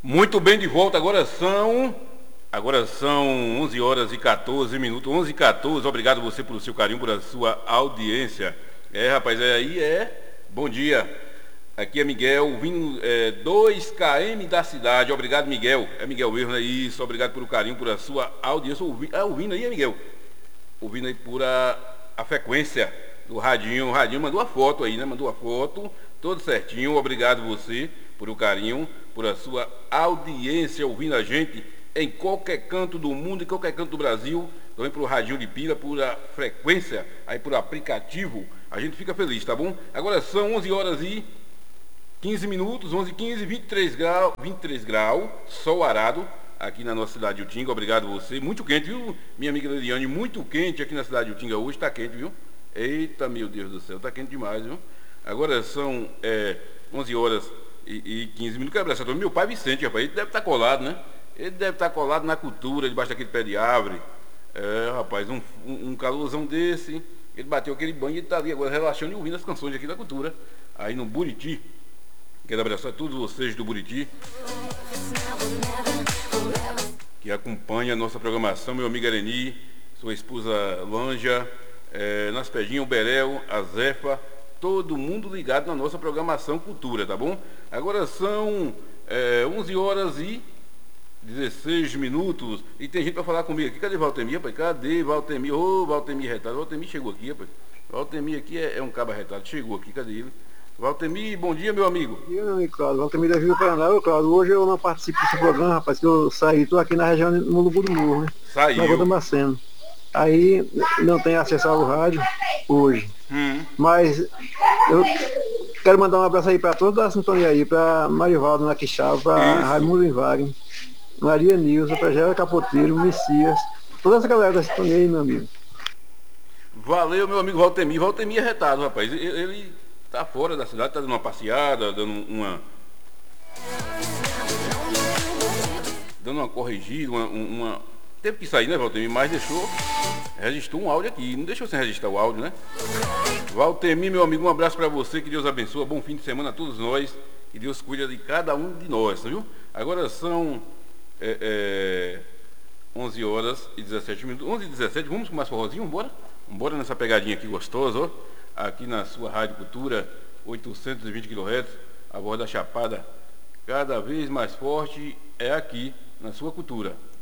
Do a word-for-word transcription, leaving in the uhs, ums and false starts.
Muito bem, de volta. Agora são agora são onze horas e quatorze minutos. onze e quatorze. Obrigado você pelo seu carinho, pela sua audiência. É, rapaz, é, aí é. Bom dia. Aqui é Miguel, vindo é, dois quilômetros da cidade. Obrigado, Miguel. É Miguel mesmo, é isso. Obrigado pelo carinho, pela sua audiência. Ouvi, ah, ouvindo aí, é Miguel. Ouvindo aí por a, a frequência do radinho. O radinho mandou a foto aí, né? Mandou a foto. Tudo certinho. Obrigado você por o carinho, por a sua audiência, ouvindo a gente em qualquer canto do mundo, em qualquer canto do Brasil, também por radinho de pilha, por a frequência, aí por aplicativo, a gente fica feliz, tá bom? Agora são onze horas e quinze minutos, onze e quinze, vinte e três graus, vinte e três graus, sol arado, aqui na nossa cidade de Utinga. Obrigado você, muito quente, viu, minha amiga Liliane, muito quente aqui na cidade de Utinga hoje, tá quente, viu? Eita, meu Deus do céu, tá quente demais, viu? Agora são é, onze horas E, e quinze minutos, quero abraçar todo meu pai Vicente, rapaz, ele deve estar colado, né? Ele deve estar colado na cultura, debaixo daquele pé de árvore. É, rapaz, um, um, um calorzão desse, ele bateu aquele banho e ele está ali agora relaxando e ouvindo as canções aqui da cultura, aí no Buriti. Quero abraçar todos vocês do Buriti, que acompanham a nossa programação, meu amigo Areni, sua esposa Lanja, é, nas pedinhas, o Berel, a Zefa, todo mundo ligado na nossa programação Cultura, tá bom? Agora são é, onze horas e dezesseis minutos. E tem gente para falar comigo aqui. Cadê Valtemir, rapaz? Cadê Valtemir? Ô, oh, Valtemir retado. Valtemir chegou aqui, rapaz. Valtemir aqui é, é um cabo retado. Chegou aqui, cadê ele? Valtemir, bom dia, meu amigo. Bom dia, meu amigo Claudio. Valtemir da Vila Paraná. Ô, Claudio, hoje eu não participo desse programa, rapaz, que eu saí. Estou aqui na região no Lugu do Morro, né? Saiu. Na Rua Damasceno. Aí não tenho acesso ao rádio hoje. Hum. Mas eu quero mandar um abraço aí para toda a sintonia aí, para Marivaldo na Quixaba, para Raimundo Wagner, Maria Nilza, para Gera Capoteiro, Messias, toda essa galera da sintonia aí, meu amigo. Valeu, meu amigo Valtemir. Valtemir é retado, rapaz. Ele, ele tá fora da cidade, tá dando uma passeada, dando uma. Dando uma corrigida, uma. uma... Teve que sair, né, Valtemir? Mas deixou. Registrou um áudio aqui. Não deixou sem registrar o áudio, né? Valtemir, meu amigo, um abraço para você. Que Deus abençoe. Bom fim de semana a todos nós. Que Deus cuida de cada um de nós, viu? Agora são é, é, onze horas e dezessete minutos. onze e dezessete. Vamos com mais forrozinho? Vambora? Vambora nessa pegadinha aqui gostosa, ó. Aqui na sua Rádio Cultura, oitocentos e vinte quilohertz. A voz da Chapada cada vez mais forte é aqui na sua cultura.